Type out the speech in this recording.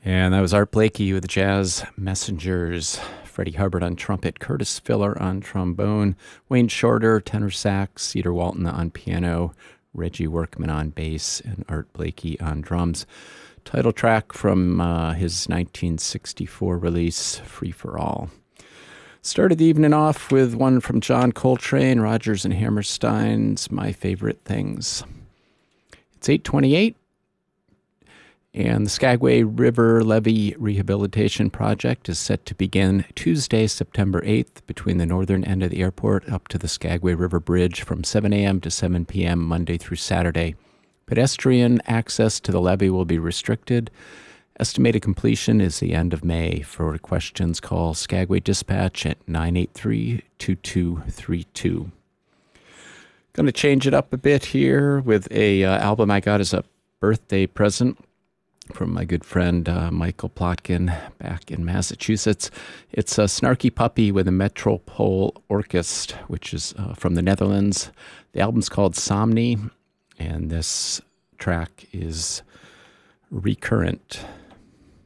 And that was Art Blakey with the Jazz Messengers. Freddie Hubbard on trumpet, Curtis Filler on trombone, Wayne Shorter, tenor sax, Cedar Walton on piano, Reggie Workman on bass, and Art Blakey on drums. Title track from his 1964 release, Free for All. Started the evening off with one from John Coltrane, Rodgers and Hammerstein's My Favorite Things. It's 8:28. And the Skagway River Levee Rehabilitation Project is set to begin Tuesday, September 8th, between the northern end of the airport up to the Skagway River Bridge from 7 a.m. to 7 p.m. Monday through Saturday. Pedestrian access to the levee will be restricted. Estimated completion is the end of May. For questions, call Skagway Dispatch at 983-2232. Going to change it up a bit here with a album I got as a birthday present from my good friend Michael Plotkin back in Massachusetts. It's a Snarky Puppy with a Metropole Orkest, which is from the Netherlands. The album's called Somni, and this track is Recurrent.